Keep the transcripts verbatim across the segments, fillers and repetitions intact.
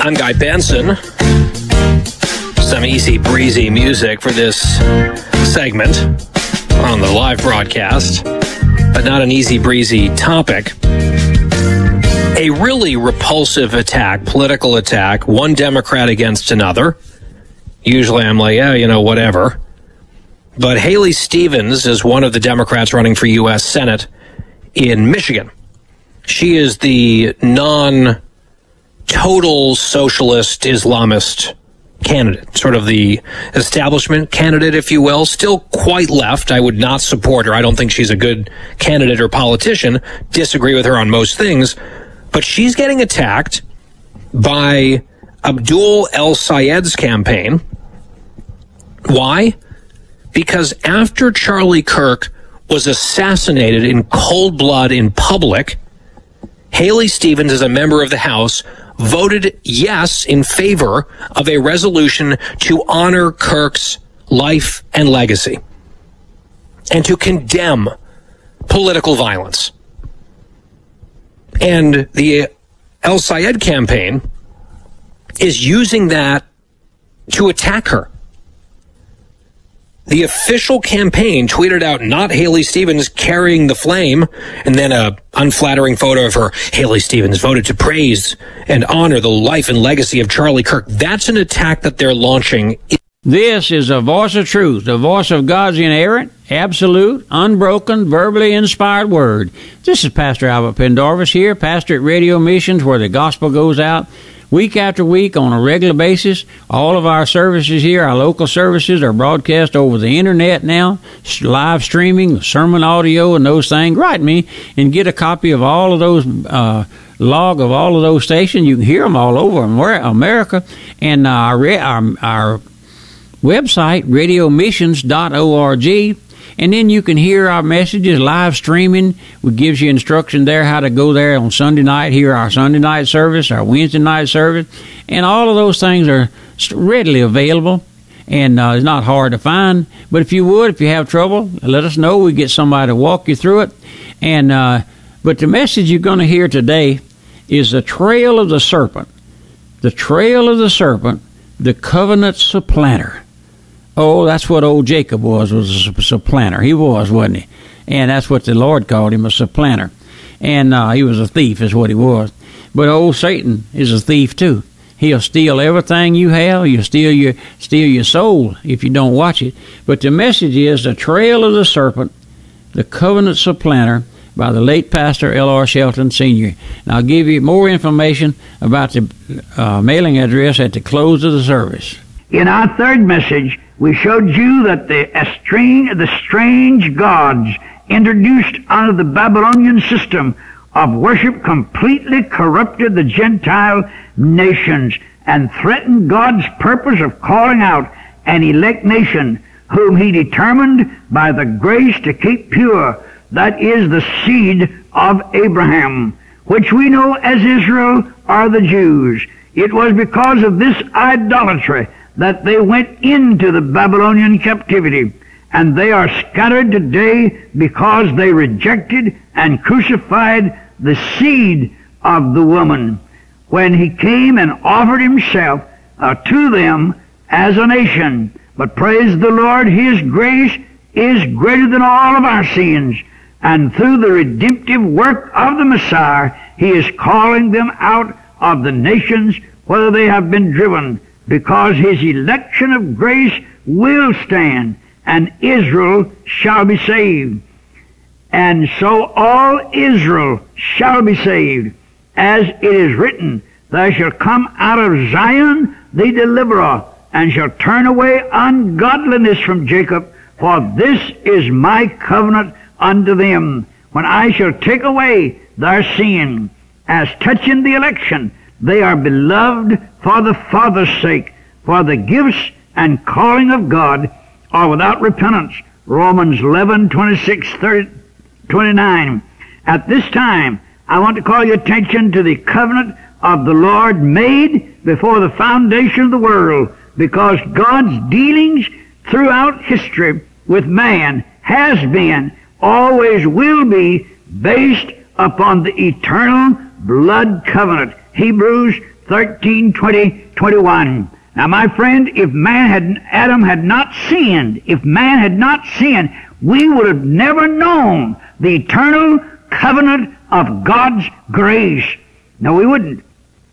I'm Guy Benson. Some easy breezy music for this segment on the live broadcast, but not an easy breezy topic. A really repulsive attack, political attack, one Democrat against another. Usually I'm like, yeah, you know, whatever. But Haley Stevens is one of the Democrats running for U S Senate in Michigan. She is the non-total socialist Islamist candidate, sort of the establishment candidate, if you will. Still quite left. I would not support her. I don't think she's a good candidate or politician. Disagree with her on most things. But she's getting attacked by Abdul El-Sayed's campaign. Why? Because after Charlie Kirk was assassinated in cold blood in public, Haley Stevens, as a member of the House, voted yes in favor of a resolution to honor Kirk's life and legacy and to condemn political violence. And the El-Sayed campaign is using that to attack her. The official campaign tweeted out not Haley Stevens carrying the flame, and then a unflattering photo of her. Haley Stevens voted to praise and honor the life and legacy of Charlie Kirk. That's an attack that they're launching. This is a voice of truth, the voice of God's inerrant, absolute, unbroken, verbally inspired word. This is Pastor Albert Pendorvis here, pastor at Radio Missions, where the gospel goes out week after week on a regular basis. All of our services here, our local services, are broadcast over the internet now, live streaming, sermon audio, and those things. Write me and get a copy of all of those, uh, log of all of those stations. You can hear them all over America. And uh, our, our, our website, radio missions dot org. And then you can hear our messages live streaming. It gives you instruction there how to go there on Sunday night, hear our Sunday night service, our Wednesday night service. And all of those things are readily available. And uh, it's not hard to find. But if you would, if you have trouble, let us know. We get somebody to walk you through it. And uh, but the message you're going to hear today is the trail of the serpent. The trail of the serpent, the covenant supplanter. Oh, that's what old Jacob was, was a supplanter. He was, wasn't he? And that's what the Lord called him, a supplanter. And uh, he was a thief is what he was. But old Satan is a thief too. He'll steal everything you have. He'll steal your, steal your soul if you don't watch it. But the message is the trail of the serpent, the covenant supplanter, by the late Pastor L R Shelton Senior And I'll give you more information about the uh, mailing address at the close of the service. In our third message, we showed you that the strange, the strange gods introduced under the Babylonian system of worship completely corrupted the Gentile nations and threatened God's purpose of calling out an elect nation whom he determined by the grace to keep pure, that is the seed of Abraham, which we know as Israel are the Jews. It was because of this idolatry that they went into the Babylonian captivity, and they are scattered today because they rejected and crucified the seed of the woman when he came and offered himself uh, to them as a nation. But praise the Lord, his grace is greater than all of our sins, and through the redemptive work of the Messiah, he is calling them out of the nations whether they have been driven, because his election of grace will stand, and Israel shall be saved. And so all Israel shall be saved, as it is written, there shall come out of Zion the deliverer, and shall turn away ungodliness from Jacob, for this is my covenant unto them, when I shall take away their sin. As touching the election, they are beloved for the Father's sake, for the gifts and calling of God are without repentance. Romans eleven, twenty-six, thirty, twenty-nine. At this time, I want to call your attention to the covenant of the Lord made before the foundation of the world, because God's dealings throughout history with man has been, always will be, based upon the eternal blood covenant. Hebrews thirteen, twenty, twenty-one. Now, my friend, if man had, Adam had not sinned, if man had not sinned, we would have never known the eternal covenant of God's grace. No, we wouldn't.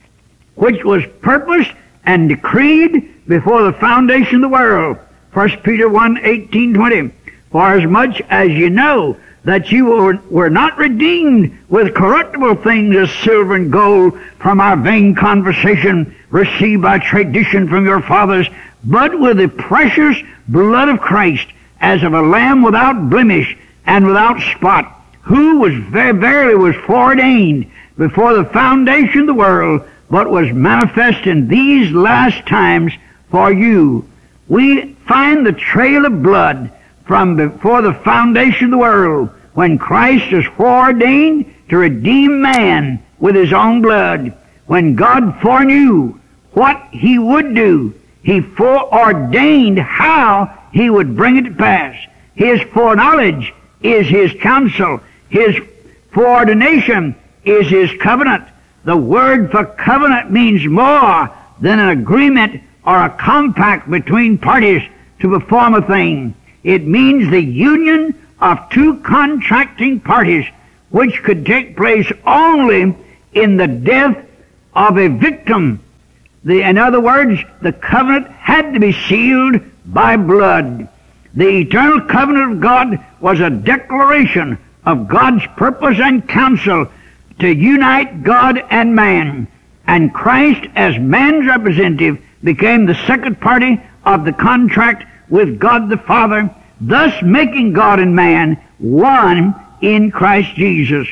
Which was purposed and decreed before the foundation of the world. First Peter one, eighteen, twenty. For as much as you know that you were, were not redeemed with corruptible things as silver and gold from our vain conversation received by tradition from your fathers, but with the precious blood of Christ, as of a lamb without blemish and without spot, who was ver- verily was foreordained before the foundation of the world, but was manifest in these last times for you. We find the trail of blood from before the foundation of the world, when Christ is foreordained to redeem man with his own blood. When God foreknew what he would do, he foreordained how he would bring it to pass. His foreknowledge is his counsel. His foreordination is his covenant. The word for covenant means more than an agreement or a compact between parties to perform a thing. It means the union of two contracting parties, which could take place only in the death of a victim. The, in other words, the covenant had to be sealed by blood. The eternal covenant of God was a declaration of God's purpose and counsel to unite God and man. And Christ, as man's representative, became the second party of the contract with God the Father, thus making God and man one in Christ Jesus.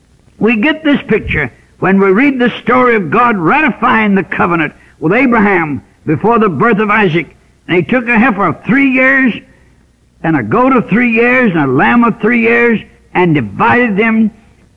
We get this picture when we read the story of God ratifying the covenant with Abraham before the birth of Isaac. And he took a heifer of three years, and a goat of three years, and a lamb of three years, and divided them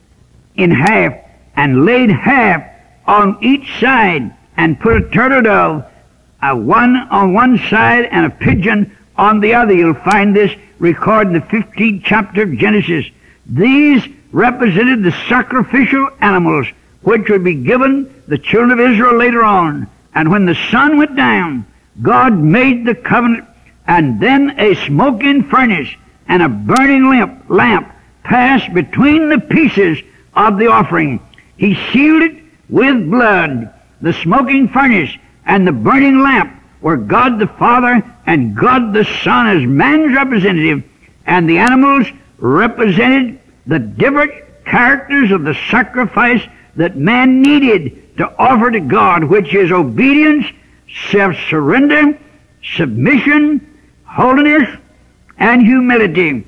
in half, and laid half on each side, and put a turtle dove, a one on one side, and a pigeon on the other. You'll find this recorded in the fifteenth chapter of Genesis. These represented the sacrificial animals which would be given the children of Israel later on. And when the sun went down, God made the covenant, and then a smoking furnace and a burning lamp, lamp passed between the pieces of the offering. He sealed it with blood. The smoking furnace and the burning lamp were God the Father and God the Son as man's representative, and the animals represented the different characters of the sacrifice that man needed to offer to God, which is obedience, self-surrender, submission, holiness, and humility.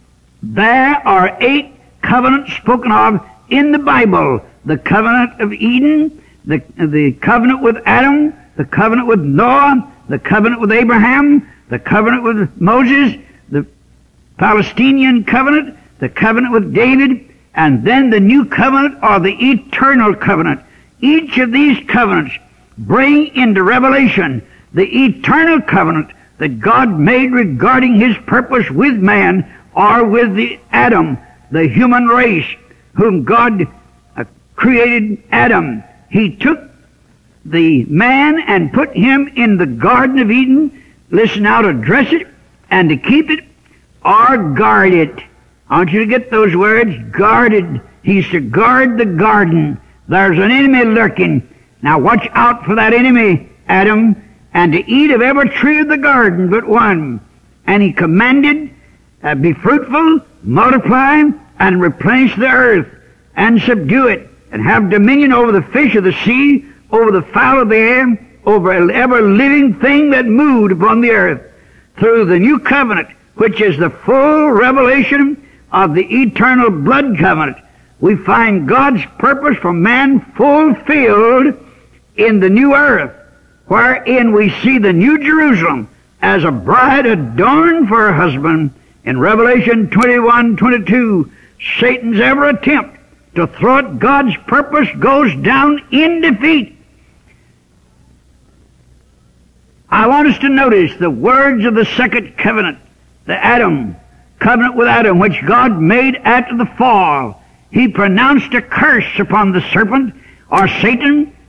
There are eight covenants spoken of in the Bible. The covenant of Eden, the, the covenant with Adam, the covenant with Noah, the covenant with Abraham, the covenant with Moses, the Palestinian covenant, the covenant with David, and then the new covenant or the eternal covenant. Each of these covenants bring into revelation the eternal covenant that God made regarding his purpose with man, or with the Adam, the human race, whom God uh, created Adam. He took the man and put him in the Garden of Eden, listen now, to dress it and to keep it or guard it. I want you to get those words, guarded. He's to guard the garden. There's an enemy lurking. Now watch out for that enemy, Adam, and to eat of every tree of the garden but one. And he commanded, uh, be fruitful, multiply, and replenish the earth, and subdue it, and have dominion over the fish of the sea, over the fowl of the air, over every living thing that moved upon the earth. Through the new covenant, which is the full revelation of the eternal blood covenant, we find God's purpose for man fulfilled in the new earth, wherein we see the new Jerusalem as a bride adorned for her husband. In Revelation twenty-one, twenty-two, Satan's every attempt to thwart God's purpose goes down in defeat. I want us to notice the words of the second covenant, the Adam, covenant with Adam, which God made after the fall. He pronounced a curse upon the serpent, or Satan,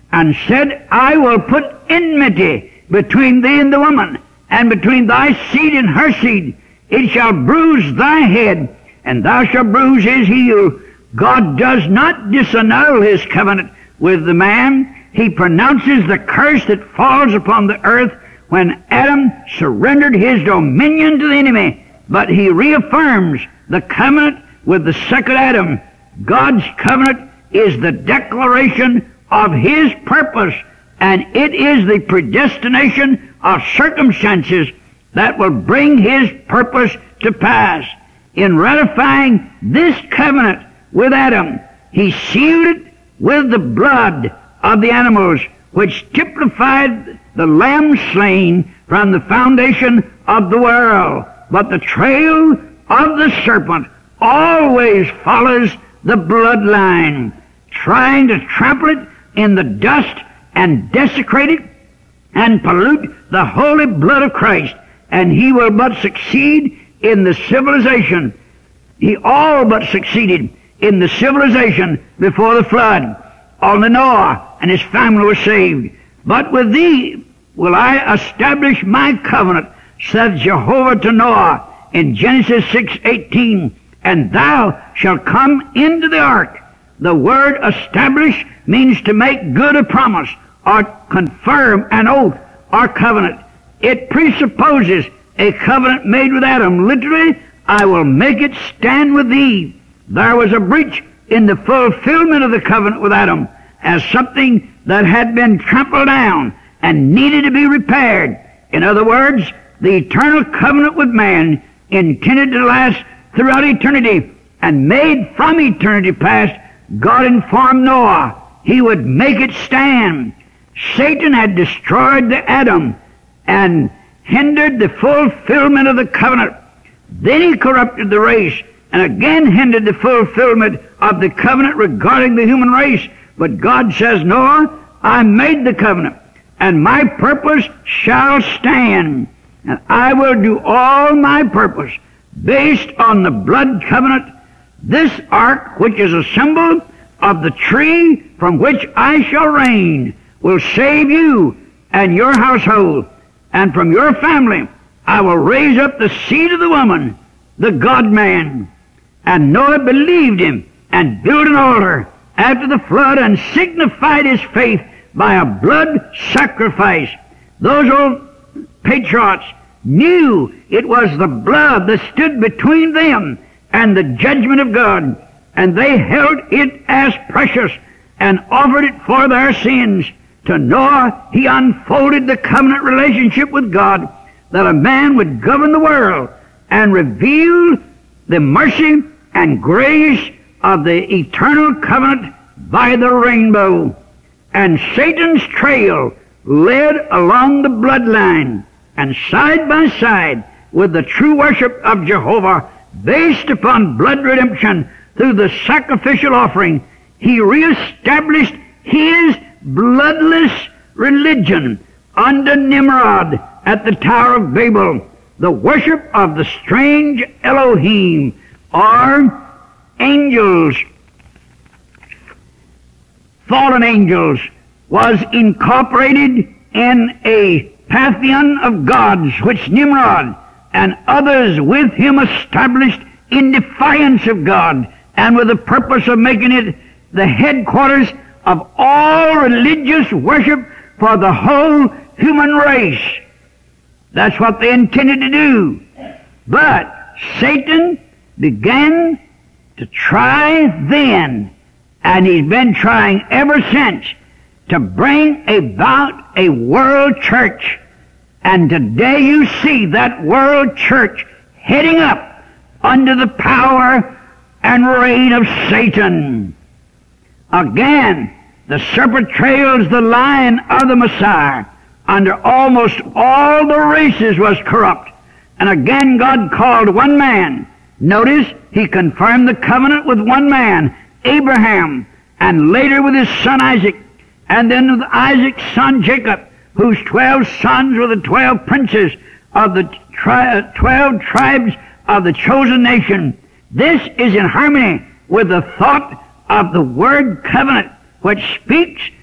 and said, I will put enmity between thee and the woman, and between thy seed and her seed. It shall bruise thy head, and thou shalt bruise his heel. God does not disannul his covenant with the man. He pronounces the curse that falls upon the earth when Adam surrendered his dominion to the enemy. But he reaffirms the covenant with the second Adam. God's covenant is the declaration of his purpose, and it is the predestination of circumstances that will bring his purpose to pass. In ratifying this covenant with Adam, he sealed it with the blood of the animals, which typified the lamb slain from the foundation of the world. But the trail of the serpent always follows the bloodline, trying to trample it in the dust and desecrate it and pollute the holy blood of Christ. And he will but succeed in the civilization. He all but succeeded in the civilization before the flood. Only Noah and his family were saved. But with thee will I establish my covenant, said Jehovah to Noah in Genesis six eighteen, and thou shalt come into the ark. The word establish means to make good a promise, or confirm an oath or covenant. It presupposes a covenant made with Adam. Literally, I will make it stand with thee. There was a breach in the fulfillment of the covenant with Adam as something that had been trampled down and needed to be repaired. In other words, the eternal covenant with man, intended to last throughout eternity and made from eternity past, God informed Noah he would make it stand. Satan had destroyed the Adam and hindered the fulfillment of the covenant. Then he corrupted the race and again hindered the fulfillment of the covenant regarding the human race. But God says, Noah, I made the covenant, and my purpose shall stand, and I will do all my purpose based on the blood covenant. This ark, which is a symbol of the tree from which I shall reign, will save you and your household, and from your family I will raise up the seed of the woman, the God-man. And Noah believed him and built an altar after the flood and signified his faith by a blood sacrifice. Those old patriots knew it was the blood that stood between them and the judgment of God, and they held it as precious and offered it for their sins. To Noah, he unfolded the covenant relationship with God, that a man would govern the world and reveal the mercy and grace of the eternal covenant by the rainbow. And Satan's trail led along the bloodline, and side by side with the true worship of Jehovah, based upon blood redemption through the sacrificial offering, he reestablished his bloodless religion under Nimrod at the Tower of Babel. The worship of the strange Elohim, or angels, fallen angels, was incorporated in a pantheon of gods which Nimrod and others with him established in defiance of God, and with the purpose of making it the headquarters of all religious worship for the whole human race. That's what they intended to do. But Satan began to try then, and he's been trying ever since, to bring about a world church. And today you see that world church heading up under the power and reign of Satan. Again, the serpent trails the line of the Messiah. Under almost all the races was corrupt. And again God called one man. Notice, he confirmed the covenant with one man, Abraham, and later with his son Isaac, and then with Isaac's son Jacob, whose twelve sons were the twelve princes of the tri- twelve tribes of the chosen nation. This is in harmony with the thought of the word covenant, which speaks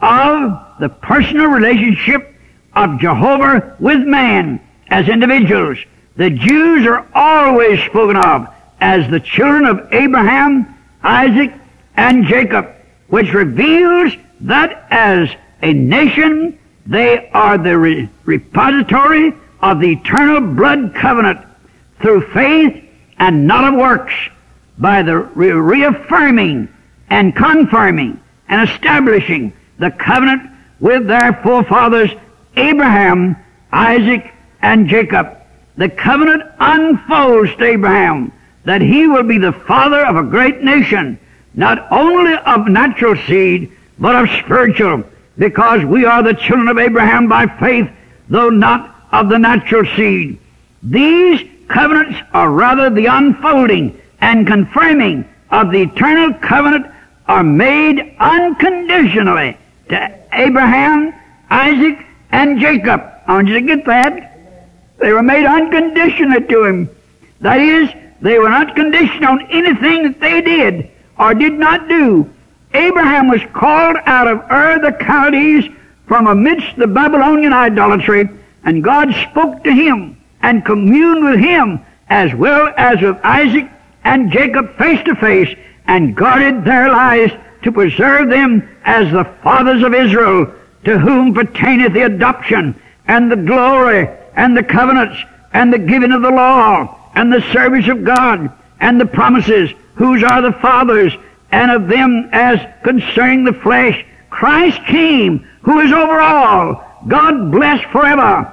of the personal relationship of Jehovah with man as individuals. The Jews are always spoken of as the children of Abraham, Isaac, and Jacob, which reveals that as a nation they are the re- repository of the eternal blood covenant through faith and not of works, by the re- reaffirming and confirming and establishing the covenant with their forefathers Abraham, Isaac, and Jacob. The covenant unfolds to Abraham that he will be the father of a great nation, not only of natural seed, but of spiritual, because we are the children of Abraham by faith, though not of the natural seed. These covenants are rather the unfolding and confirming of the eternal covenant, are made unconditionally to Abraham, Isaac, and Jacob. I want you to get that. They were made unconditionally to him. That is, they were not conditioned on anything that they did or did not do. Abraham was called out of Ur the Chaldees from amidst the Babylonian idolatry, and God spoke to him and communed with him as well as with Isaac and Jacob face to face, and guarded their lives to preserve them as the fathers of Israel, to whom pertaineth the adoption and the glory and the covenants and the giving of the law and the service of God and the promises, whose are the fathers, and of them as concerning the flesh Christ came, who is over all, God blessed forever.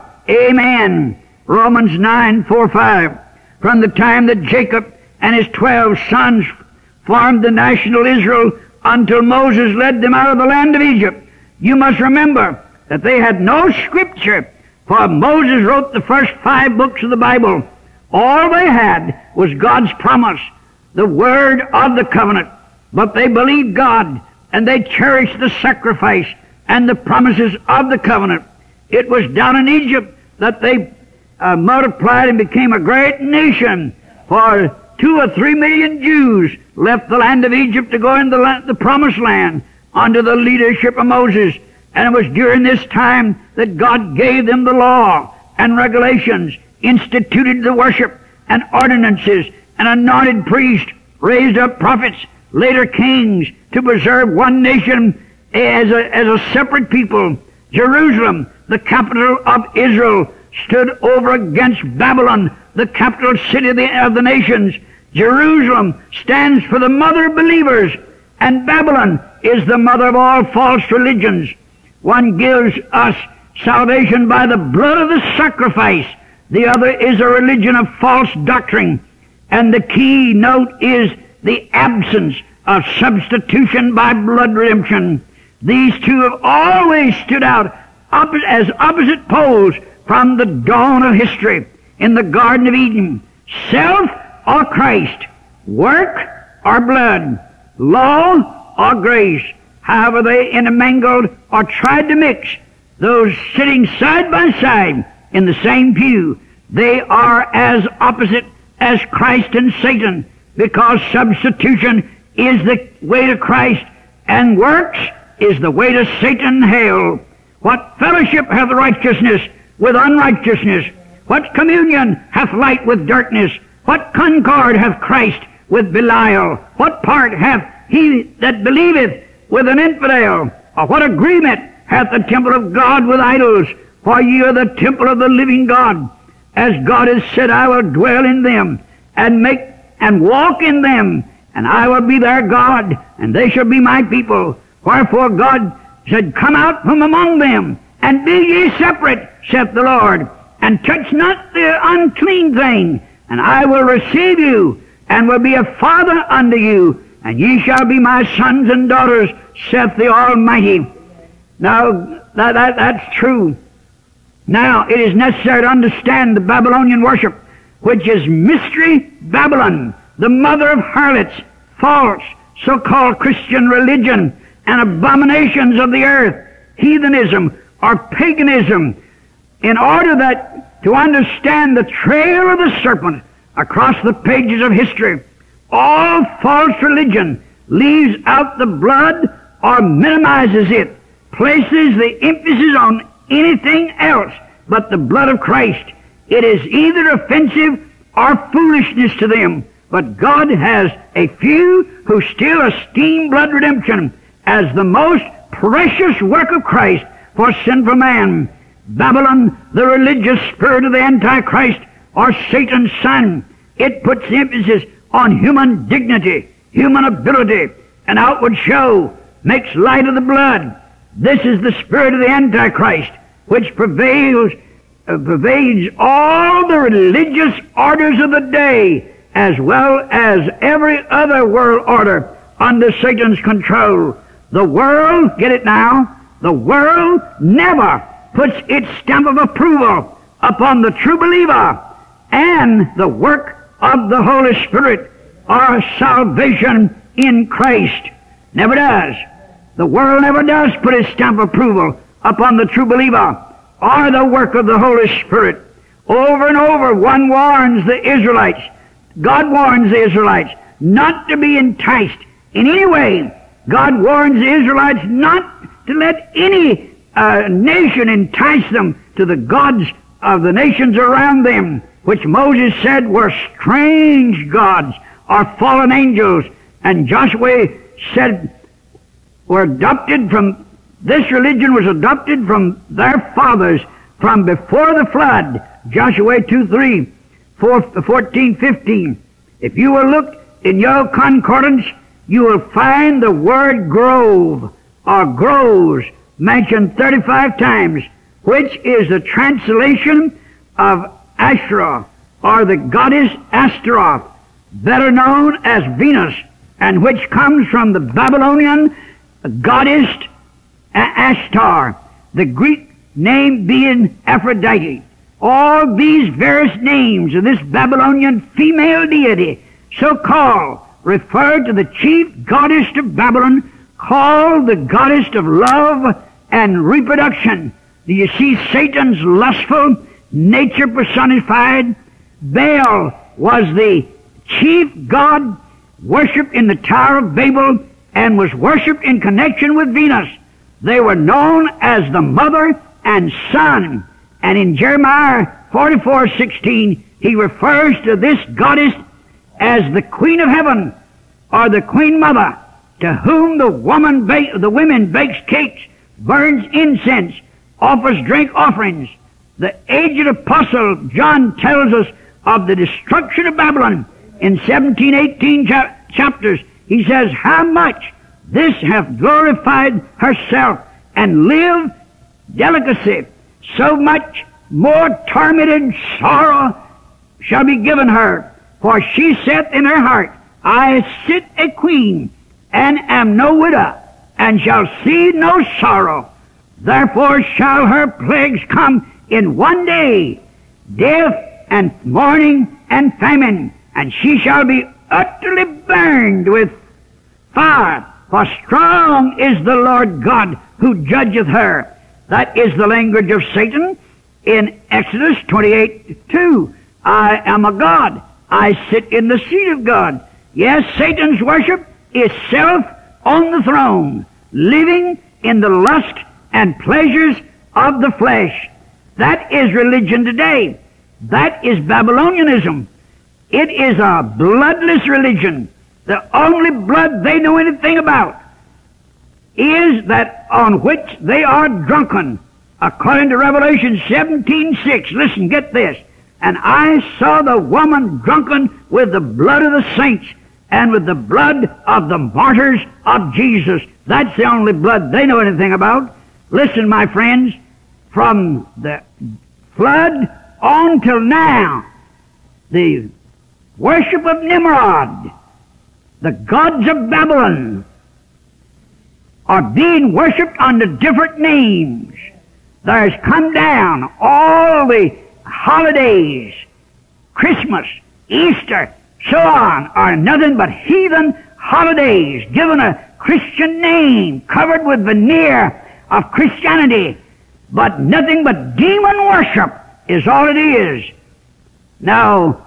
Amen. Romans nine, four, five. From the time that Jacob and his twelve sons formed the national Israel until Moses led them out of the land of Egypt, you must remember that they had no scripture, for Moses wrote the first five books of the Bible. All they had was God's promise, the word of the covenant. But they believed God, and they cherished the sacrifice and the promises of the covenant. It was down in Egypt that they uh, multiplied and became a great nation, for two or three million Jews left the land of Egypt to go into the, land, the promised land under the leadership of Moses. And it was during this time that God gave them the law and regulations, instituted the worship and ordinances, and anointed priests, raised up prophets, later kings, to preserve one nation as a, as a separate people. Jerusalem, the capital of Israel, stood over against Babylon, the capital city of the, of the nations. Jerusalem stands for the mother of believers, and Babylon is the mother of all false religions. One gives us salvation by the blood of the sacrifice. The other is a religion of false doctrine. And the key note is the absence of substitution by blood redemption. These two have always stood out opposite, as opposite poles from the dawn of history. In the Garden of Eden, self or Christ, work or blood, law or grace. However they intermingled or tried to mix, those sitting side by side in the same pew, they are as opposite as Christ and Satan, because substitution is the way to Christ, and works is the way to Satan and hell. What fellowship hath righteousness with unrighteousness? What communion hath light with darkness? What concord hath Christ with Belial? What part hath he that believeth with an infidel? Or what agreement hath the temple of God with idols? For ye are the temple of the living God. As God has said, I will dwell in them, and make and walk in them, and I will be their God, and they shall be my people. Wherefore God said, come out from among them, and be ye separate, saith the Lord, and touch not the unclean thing, and I will receive you, and will be a father unto you, and ye shall be my sons and daughters, saith the Almighty. Now, that, that, that's true. Now, it is necessary to understand the Babylonian worship, which is Mystery Babylon, the mother of harlots, false, so-called Christian religion, and abominations of the earth, heathenism or paganism. In order that to understand the trail of the serpent across the pages of history, all false religion leaves out the blood or minimizes it, places the emphasis on anything else but the blood of Christ, it is either offensive or foolishness to them. But God has a few who still esteem blood redemption as the most precious work of Christ for sinful man. Babylon, the religious spirit of the Antichrist, or Satan's son, it puts emphasis on human dignity, human ability, and outward show, makes light of the blood. This is the spirit of the Antichrist, which prevails, uh, pervades all the religious orders of the day, as well as every other world order under Satan's control. The world, get it now, the world never puts its stamp of approval upon the true believer and the work of the Holy Spirit or salvation in Christ. Never does. The world never does put its stamp of approval upon the true believer or the work of the Holy Spirit. Over and over, one warns the Israelites, God warns the Israelites not to be enticed in any way. God warns the Israelites not to let any uh, nation entice them to the gods of the nations around them, which Moses said were strange gods or fallen angels. And Joshua said were adopted from, this religion was adopted from their fathers from before the flood. Joshua two three, fourteen, fifteen. If you will look in your concordance, you will find the word grove or groves mentioned thirty-five times, which is the translation of Asherah, or the goddess Astaroth, better known as Venus, and which comes from the Babylonian goddess Ashtar, the Greek name being Aphrodite. All these various names of this Babylonian female deity, so called, refer to the chief goddess of Babylon, called the goddess of love and reproduction. Do you see Satan's lustful nature personified? Baal was the chief god worshipped in the Tower of Babel and was worshipped in connection with Venus. They were known as the mother and son. And in Jeremiah forty-four sixteen, he refers to this goddess as the Queen of Heaven, or the Queen Mother, to whom the woman ba- the women bakes cakes, burns incense, offers drink offerings. The aged apostle John tells us of the destruction of Babylon in seventeen, eighteen cha- chapters. He says, how much this hath glorified herself and lived delicacy, so much more tormented sorrow shall be given her. For she saith in her heart, I sit a queen, and am no widow, and shall see no sorrow. Therefore shall her plagues come in one day, death and mourning and famine, and she shall be utterly burned with fire. For strong is the Lord God who judgeth her. That is the language of Satan in Exodus twenty-eight two. I am a God. I sit in the seat of God. Yes, Satan's worship is self on the throne, living in the lust and pleasures of the flesh. That is religion today. That is Babylonianism. It is a bloodless religion. The only blood they know anything about is that on which they are drunken. According to Revelation seventeen six, listen, get this. And I saw the woman drunken with the blood of the saints and with the blood of the martyrs of Jesus. That's the only blood they know anything about. Listen, my friends, from the flood on till now, the worship of Nimrod, the gods of Babylon, are being worshipped under different names. There's come down all the holidays, Christmas, Easter, so on, are nothing but heathen holidays given a Christian name, covered with veneer of Christianity, but nothing but demon worship is all it is. Now,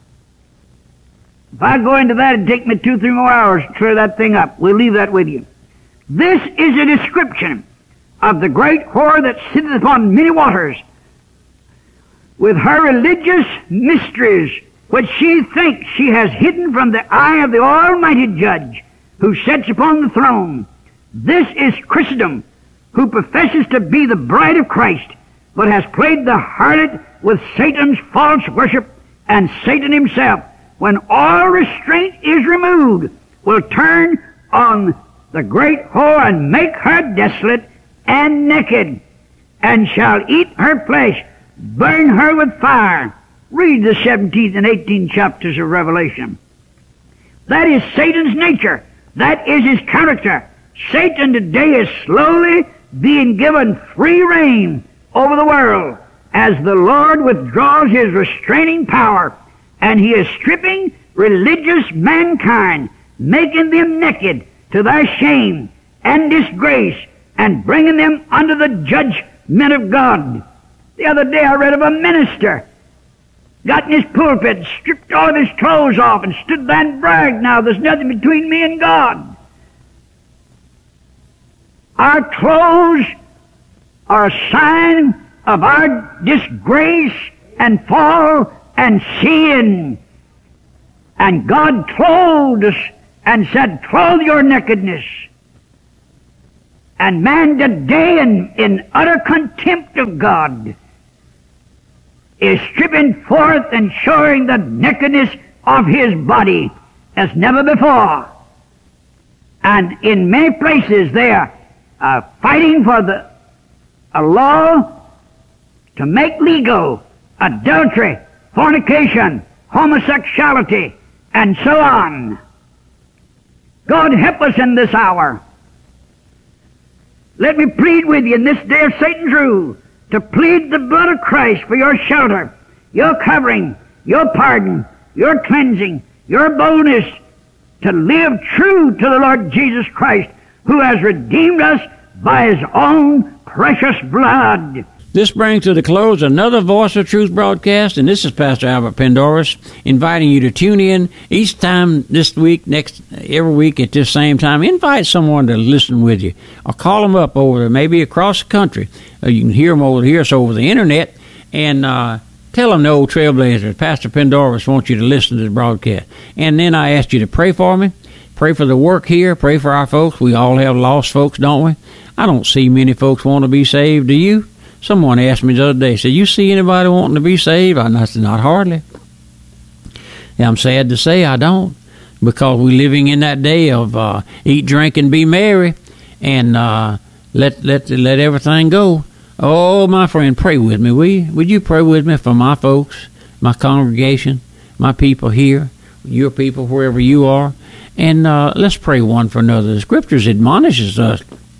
if I go into that, it'd take me two, three more hours to clear that thing up. We'll leave that with you. This is a description of the great whore that sitteth upon many waters, with her religious mysteries, which she thinks she has hidden from the eye of the Almighty Judge, who sits upon the throne. This is Christendom, who professes to be the bride of Christ, but has played the harlot with Satan's false worship, and Satan himself, when all restraint is removed, will turn on the great whore and make her desolate and naked, and shall eat her flesh, burn her with fire. Read the seventeenth and eighteenth chapters of Revelation. That is Satan's nature. That is his character. Satan today is slowly being given free rein over the world as the Lord withdraws his restraining power, and he is stripping religious mankind, making them naked to their shame and disgrace, and bringing them under the judgment of God. The other day I read of a minister got in his pulpit, stripped all of his clothes off, and stood there and bragged, "Now there's nothing between me and God." Our clothes are a sign of our disgrace and fall and sin. And God clothed us and said, "Clothe your nakedness." And man today, in, in utter contempt of God, is stripping forth and showing the nakedness of his body as never before. And in many places they are uh, fighting for the a law to make legal adultery, fornication, homosexuality, and so on. God help us in this hour. Let me plead with you in this day of Satan's rule to plead the blood of Christ for your shelter, your covering, your pardon, your cleansing, your boldness to live true to the Lord Jesus Christ, who has redeemed us by his own precious blood. This brings to the close another Voice of Truth broadcast, and this is Pastor Albert Pendarvis inviting you to tune in each time this week, next every week at this same time. Invite someone to listen with you, or call them up over there, maybe across the country. Uh, you can hear them over here, so over the internet, and uh, tell them the old Trailblazers, Pastor Pendarvis wants you to listen to the broadcast. And then I asked you to pray for me, pray for the work here, pray for our folks. We all have lost folks, don't we? I don't see many folks want to be saved. Do you? Someone asked me the other day, said, "You see anybody wanting to be saved?" I said, "Not hardly." And I'm sad to say I don't, because we're living in that day of uh, eat, drink, and be merry, and uh, let let let everything go. Oh, my friend, pray with me. Will you? Would you pray with me for my folks, my congregation, my people here, your people wherever you are, and uh, let's pray one for another. The Scriptures admonishes us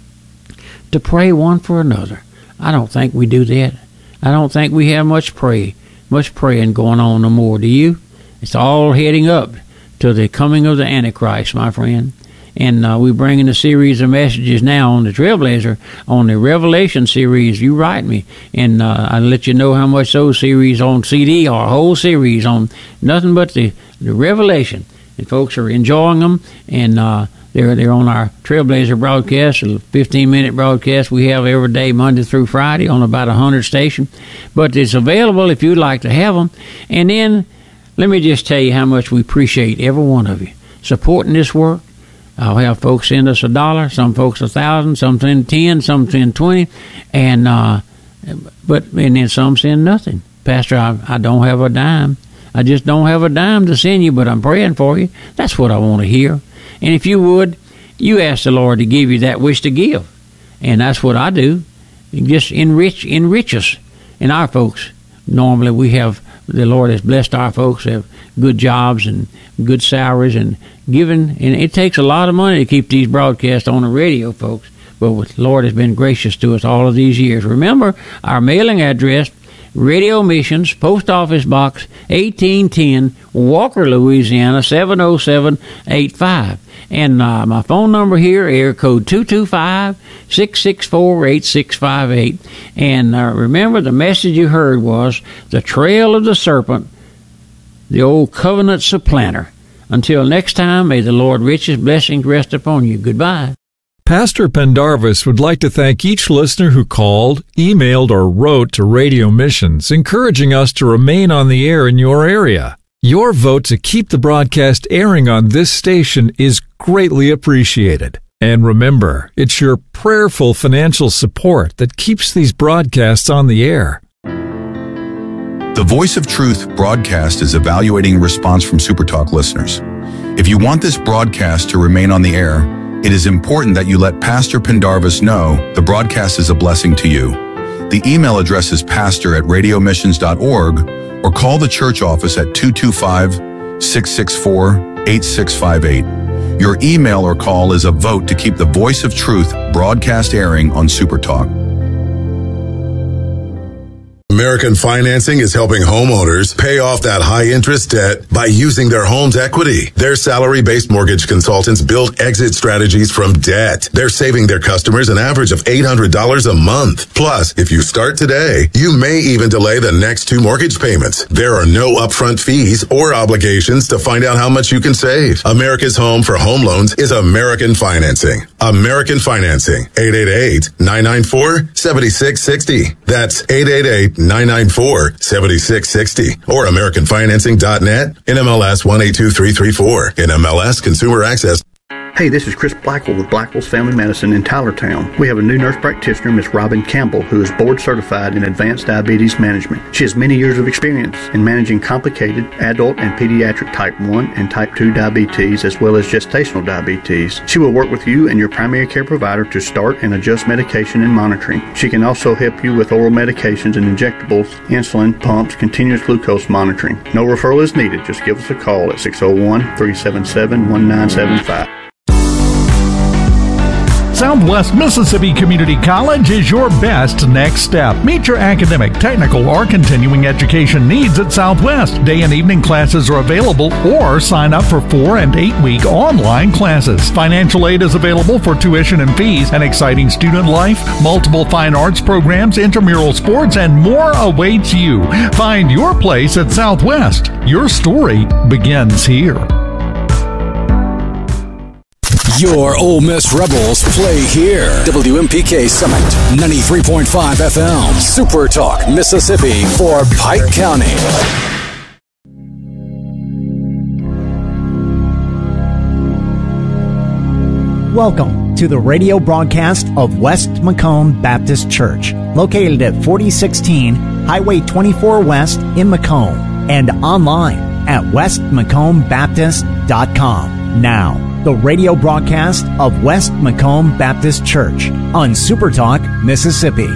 to pray one for another. I don't think we do that. I don't think we have much pray, much praying going on no more. Do you? It's all heading up to the coming of the Antichrist, my friend. And uh, we're bringing a series of messages now on the Trailblazer, on the Revelation series. You write me, and uh, I'll let you know how much those series on C D are, a whole series on nothing but the, the Revelation. And folks are enjoying them, and uh, They're, they're on our Trailblazer broadcast, a fifteen-minute broadcast we have every day, Monday through Friday, on about one hundred stations. But it's available if you'd like to have them. And then let me just tell you how much we appreciate every one of you supporting this work. I'll have folks send us a dollar, some folks a thousand, some send ten, some send twenty, and uh, but and then some send nothing. Pastor, I, I don't have a dime. I just don't have a dime to send you, but I'm praying for you. That's what I want to hear. And if you would, you ask the Lord to give you that which to give. And that's what I do. Just enrich enrich us. And our folks, normally we have, the Lord has blessed our folks, have good jobs and good salaries and giving. And it takes a lot of money to keep these broadcasts on the radio, folks. But the Lord has been gracious to us all of these years. Remember, our mailing address, Radio Missions, Post Office Box eighteen ten, Walker, Louisiana, seven oh seven eight five. And uh, my phone number here, area code two two five, six six four, eight six five eight. And uh, remember, the message you heard was the trail of the serpent, the old covenant supplanter. Until next time, may the Lord richest blessings rest upon you. Goodbye. Pastor Pendarvis would like to thank each listener who called, emailed, or wrote to Radio Missions, encouraging us to remain on the air in your area. Your vote to keep the broadcast airing on this station is greatly appreciated. And remember, it's your prayerful financial support that keeps these broadcasts on the air. The Voice of Truth broadcast is evaluating response from SuperTalk listeners. If you want this broadcast to remain on the air, it is important that you let Pastor Pendarvis know the broadcast is a blessing to you. The email address is pastor at radio missions dot org or call the church office at two two five, six six four, eight six five eight. Your email or call is a vote to keep the Voice of Truth broadcast airing on SuperTalk. American Financing is helping homeowners pay off that high-interest debt by using their home's equity. Their salary-based mortgage consultants build exit strategies from debt. They're saving their customers an average of eight hundred dollars a month. Plus, if you start today, you may even delay the next two mortgage payments. There are no upfront fees or obligations to find out how much you can save. America's home for home loans is American Financing. American Financing, eight eight eight, nine nine four, seven six six zero. That's eight eight eight, nine nine four, seven six six zero or american financing dot net, N M L S one eight two three three four, N M L S Consumer Access. Hey, this is Chris Blackwell with Blackwell's Family Medicine in Tylertown. We have a new nurse practitioner, Miss Robin Campbell, who is board certified in advanced diabetes management. She has many years of experience in managing complicated adult and pediatric type one and type two diabetes, as well as gestational diabetes. She will work with you and your primary care provider to start and adjust medication and monitoring. She can also help you with oral medications and injectables, insulin, pumps, continuous glucose monitoring. No referral is needed. Just give us a call at six oh one, three seven seven, one nine seven five. Southwest Mississippi Community College is your best next step. Meet your academic, technical, or continuing education needs at Southwest. Day and evening classes are available, or sign up for four and eight week online classes. Financial aid is available for tuition and fees, an exciting student life, multiple fine arts programs, intramural sports, and more awaits you. Find your place at Southwest. Your story begins here. Your Ole Miss Rebels play here. W M P K Summit, ninety-three point five F M. Super Talk, Mississippi for Pike County. Welcome to the radio broadcast of West Macomb Baptist Church, located at forty sixteen Highway twenty-four West in Macomb, and online at west macomb baptist dot com. Now, the radio broadcast of West Macomb Baptist Church on SuperTalk, Mississippi.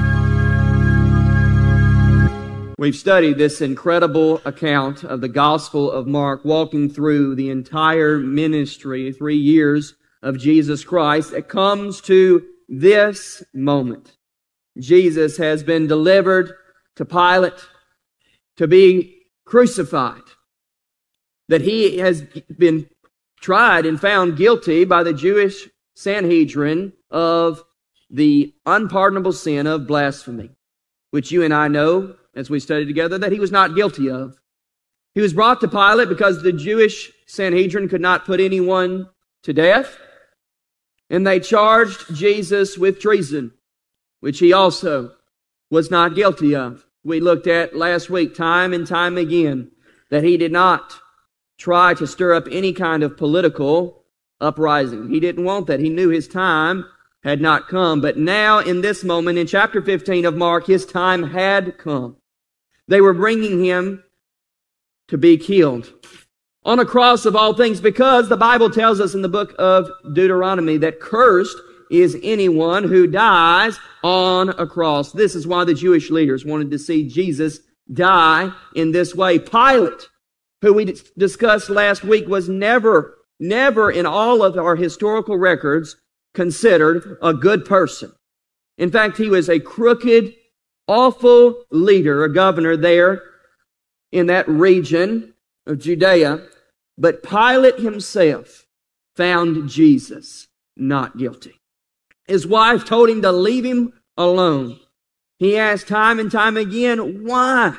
We've studied this incredible account of the Gospel of Mark, walking through the entire ministry, three years of Jesus Christ. It comes to this moment. Jesus has been delivered to Pilate to be crucified. That he has been tried and found guilty by the Jewish Sanhedrin of the unpardonable sin of blasphemy, which you and I know, as we studied together, that he was not guilty of. He was brought to Pilate because the Jewish Sanhedrin could not put anyone to death, and they charged Jesus with treason, which he also was not guilty of. We looked at last week, time and time again, that he did not try to stir up any kind of political uprising. He didn't want that. He knew his time had not come. But now, in this moment, in chapter fifteen of Mark, his time had come. They were bringing him to be killed on a cross of all things, because the Bible tells us in the book of Deuteronomy that cursed is anyone who dies on a cross. This is why the Jewish leaders wanted to see Jesus die in this way. Pilate, who we discussed last week, was never, never in all of our historical records considered a good person. In fact, he was a crooked, awful leader, a governor there in that region of Judea. But Pilate himself found Jesus not guilty. His wife told him to leave him alone. He asked time and time again, why?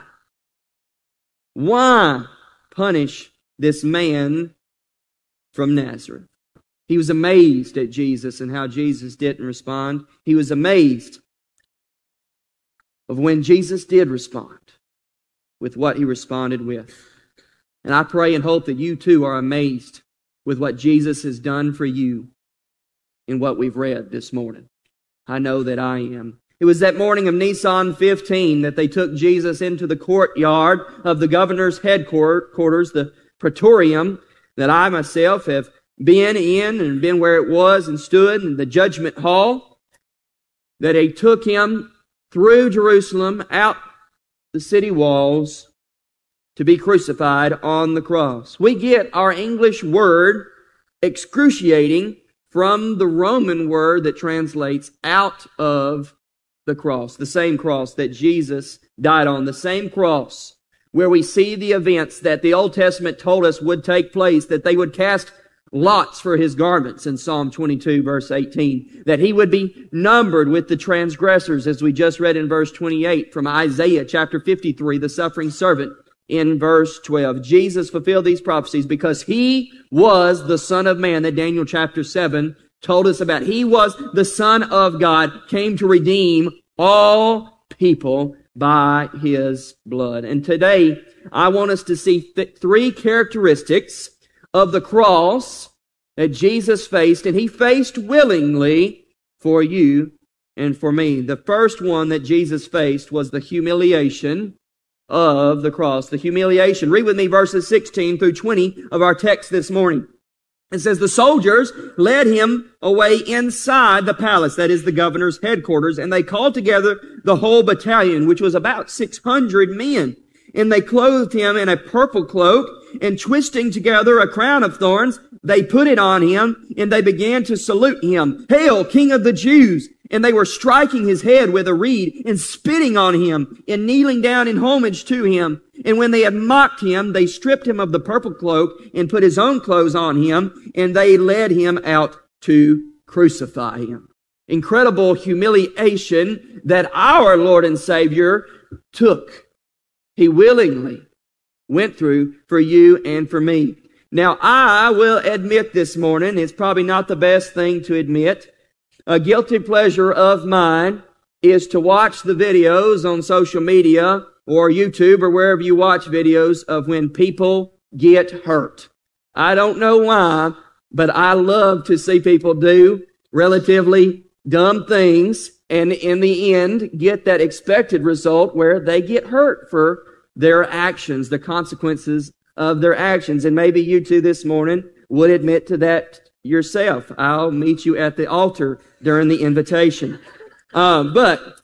Why punish this man from Nazareth? He was amazed at Jesus and how Jesus didn't respond. He was amazed of when Jesus did respond with what He responded with. And I pray and hope that you too are amazed with what Jesus has done for you in what we've read this morning. I know that I am. It was that morning of Nisan fifteen that they took Jesus into the courtyard of the governor's headquarters, the Praetorium, that I myself have been in and been where it was and stood in the judgment hall, that He took Him through Jerusalem, out the city walls, to be crucified on the cross. We get our English word excruciating from the Roman word that translates out of the cross, the same cross that Jesus died on, the same cross where we see the events that the Old Testament told us would take place, that they would cast lots for His garments in Psalm twenty-two, verse eighteen, that He would be numbered with the transgressors, as we just read in verse twenty-eight from Isaiah chapter fifty-three, the suffering servant, in verse twelve. Jesus fulfilled these prophecies because He was the Son of Man that Daniel chapter seven told us about. He was the Son of God, came to redeem all people by His blood. And today, I want us to see th- three characteristics of the cross that Jesus faced, and He faced willingly for you and for me. The first one that Jesus faced was the humiliation of the cross. The humiliation. Read with me verses sixteen through twenty of our text this morning. It says, the soldiers led Him away inside the palace, that is the governor's headquarters, and they called together the whole battalion, which was about six hundred men. And they clothed Him in a purple cloak, and twisting together a crown of thorns, they put it on Him, and they began to salute Him. Hail, King of the Jews! And they were striking His head with a reed, and spitting on Him, and kneeling down in homage to Him. And when they had mocked Him, they stripped Him of the purple cloak, and put His own clothes on Him, and they led Him out to crucify Him. Incredible humiliation that our Lord and Savior took. He willingly went through for you and for me. Now, I will admit this morning, it's probably not the best thing to admit, a guilty pleasure of mine is to watch the videos on social media or YouTube or wherever you watch videos of when people get hurt. I don't know why, but I love to see people do relatively dumb things and in the end get that expected result where they get hurt for their actions, the consequences of their actions. And maybe you too this morning would admit to that yourself. I'll meet you at the altar during the invitation. Um, but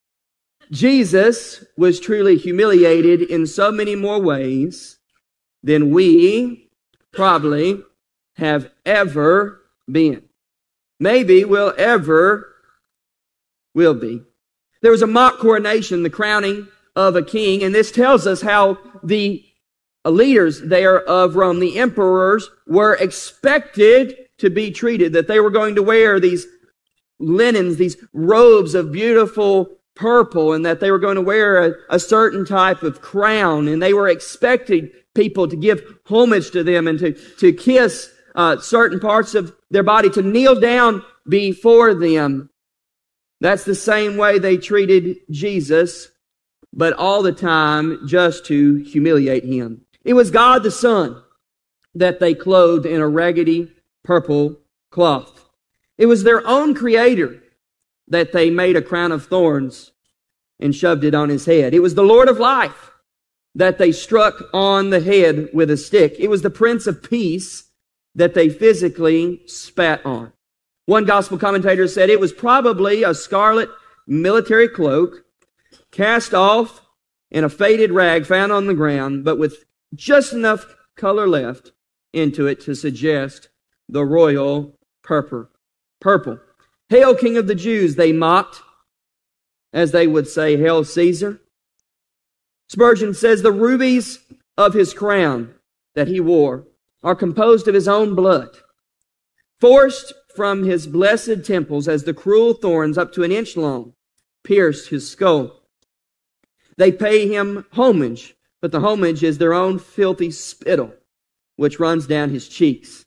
Jesus was truly humiliated in so many more ways than we probably have ever been. Maybe we'll ever will be. There was a mock coronation, the crowning of a king, and this tells us how the leaders there of Rome, the emperors, were expected to be treated, that they were going to wear these linens, these robes of beautiful purple, and that they were going to wear a, a certain type of crown, and they were expecting people to give homage to them and to, to kiss uh, certain parts of their body, to kneel down before them. That's the same way they treated Jesus, but all the time just to humiliate Him. It was God the Son that they clothed in a raggedy purple cloth. It was their own Creator that they made a crown of thorns and shoved it on His head. It was the Lord of life that they struck on the head with a stick. It was the Prince of Peace that they physically spat on. One gospel commentator said it was probably a scarlet military cloak cast off in a faded rag found on the ground, but with just enough color left into it to suggest the royal purple. Purple. Hail, King of the Jews, they mocked, as they would say, Hail Caesar. Spurgeon says the rubies of His crown that He wore are composed of His own blood, forced from His blessed temples as the cruel thorns up to an inch long pierced His skull. They pay Him homage, but the homage is their own filthy spittle, which runs down His cheeks.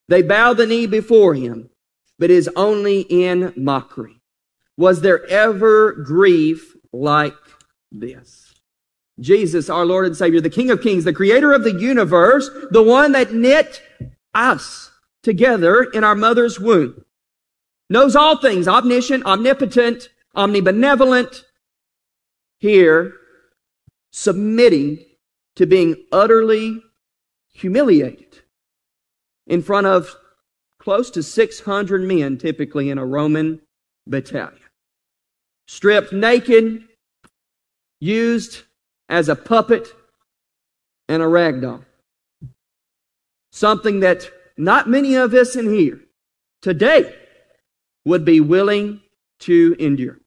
They bow the knee before him, but it is only in mockery. Was there ever grief like this? Jesus, our Lord and Savior, the King of Kings, the Creator of the universe, the one that knit us together in our mother's womb, knows all things, omniscient, omnipotent, omnibenevolent, here submitting to being utterly humiliated in front of close to six hundred men, typically in a Roman battalion. Stripped naked, used as a puppet and a rag doll. Something that not many of us in here today would be willing to endure.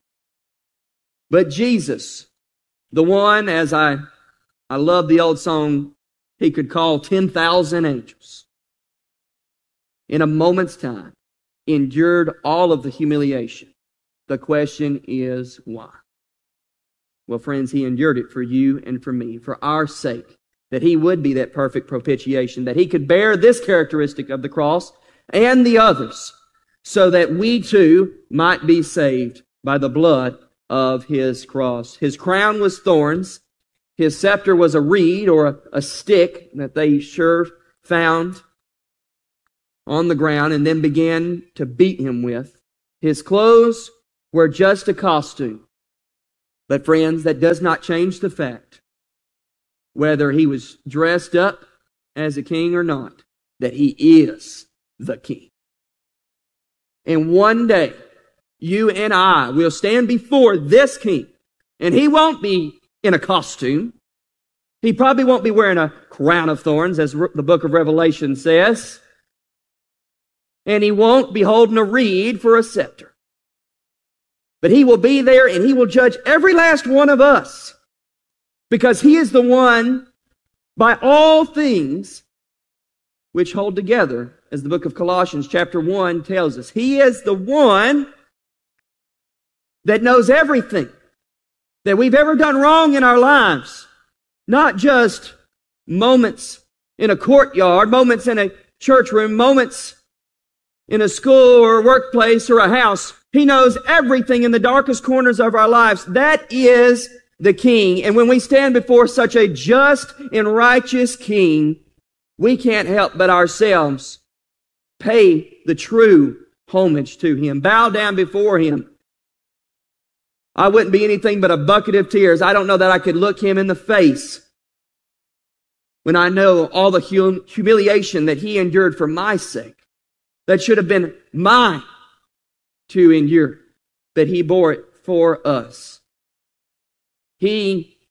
But Jesus, the one, as I, I love the old song, he could call ten thousand angels, in a moment's time, endured all of the humiliation. The question is why? Well, friends, he endured it for you and for me, for our sake, that he would be that perfect propitiation, that he could bear this characteristic of the cross and the others, so that we too might be saved by the blood of his cross. His crown was thorns. His scepter was a reed or a, a stick that they sure found on the ground and then began to beat him with. His clothes were just a costume. But friends, that does not change the fact, whether he was dressed up as a king or not, that he is the king. And one day, you and I will stand before this king, and he won't be in a costume. He probably won't be wearing a crown of thorns, as the book of Revelation says. And he won't be holding a reed for a scepter. But he will be there and he will judge every last one of us, because he is the one by all things which hold together, as the book of Colossians chapter one tells us. He is the one that knows everything that we've ever done wrong in our lives. Not just moments in a courtyard, moments in a church room, moments in a school or a workplace or a house. He knows everything in the darkest corners of our lives. That is the King. And when we stand before such a just and righteous King, we can't help but ourselves pay the true homage to him, bow down before him. I wouldn't be anything but a bucket of tears. I don't know that I could look him in the face when I know all the hum- humiliation that he endured for my sake. That should have been mine to endure, but he bore it for us. He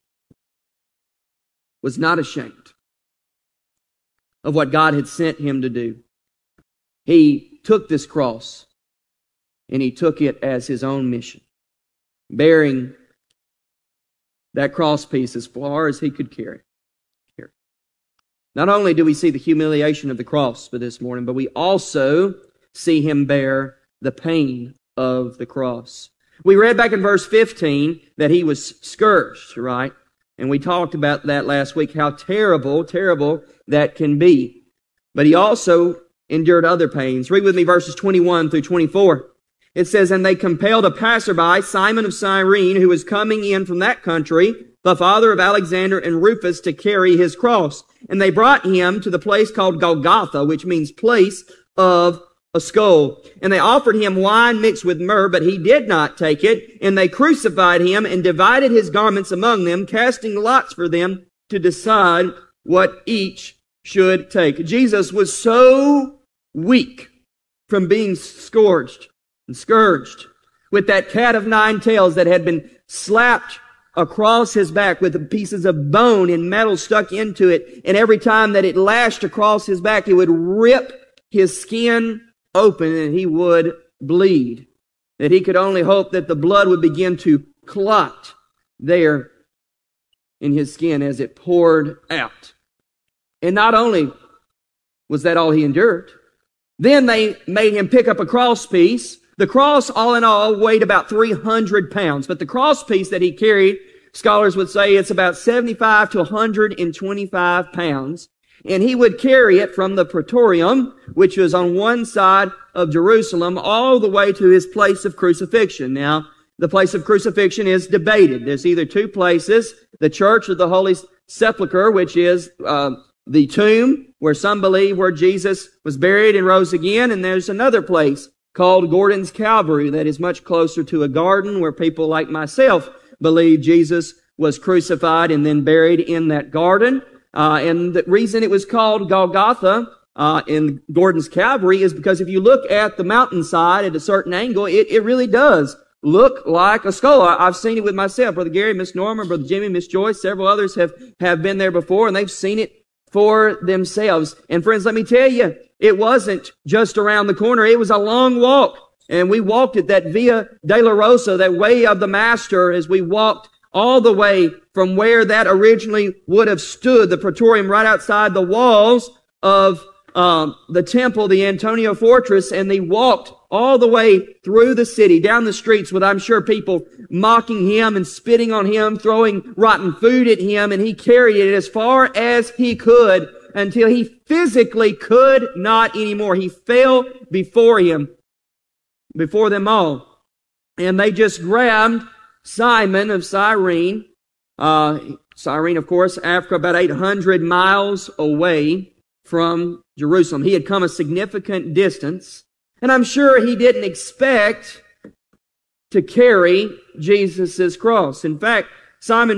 was not ashamed of what God had sent him to do. He took this cross and he took it as his own mission, bearing that cross piece as far as he could carry. Not only do we see the humiliation of the cross for this morning, but we also see him bear the pain of the cross. We read back in verse fifteen that he was scourged, right? And we talked about that last week, how terrible, terrible that can be. But he also endured other pains. Read with me verses twenty-one through twenty-four. It says, "And they compelled a passerby, Simon of Cyrene, who was coming in from that country, the father of Alexander and Rufus, to carry his cross. And they brought him to the place called Golgotha, which means place of a skull. And they offered him wine mixed with myrrh, but he did not take it. And they crucified him and divided his garments among them, casting lots for them to decide what each should take." Jesus was so weak from being scourged and scourged with that cat of nine tails that had been slapped across his back with pieces of bone and metal stuck into it. And every time that it lashed across his back, it would rip his skin open and he would bleed. That he could only hope that the blood would begin to clot there in his skin as it poured out. And not only was that all he endured, then they made him pick up a cross piece. The cross, all in all, weighed about three hundred pounds. But the cross piece that he carried, scholars would say it's about seventy-five to one hundred twenty-five pounds. And he would carry it from the Praetorium, which was on one side of Jerusalem, all the way to his place of crucifixion. Now, the place of crucifixion is debated. There's either two places, the Church of the Holy Sepulchre, which is uh, the tomb, where some believe where Jesus was buried and rose again, and there's another place called Gordon's Calvary that is much closer to a garden where people like myself believe Jesus was crucified and then buried in that garden. Uh, and the reason it was called Golgotha uh, in Gordon's Calvary is because if you look at the mountainside at a certain angle, it, it really does look like a skull. I've seen it with myself. Brother Gary, Miss Norma, Brother Jimmy, Miss Joyce, several others have, have been there before, and they've seen it for themselves. And friends, let me tell you, it wasn't just around the corner. It was a long walk. And we walked it, that Via Dolorosa, that way of the Master, as we walked all the way from where that originally would have stood, the Praetorium, right outside the walls of um, the temple, the Antonia Fortress, and they walked all the way through the city, down the streets with, I'm sure, people mocking him and spitting on him, throwing rotten food at him, and he carried it as far as he could until he physically could not anymore. He fell before him, before them all. And they just grabbed Simon of Cyrene. Uh, Cyrene, of course, Africa, about eight hundred miles away from Jerusalem. He had come a significant distance, and I'm sure he didn't expect to carry Jesus' cross. In fact, Simon